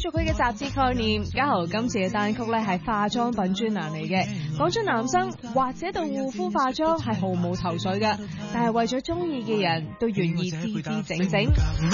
續佢嘅雜誌概念，嘉豪今次嘅單曲咧係化妝品專欄嚟嘅，講出男生或者對護膚化妝係毫無頭緒噶，但係為咗中意嘅人都願意支支整整。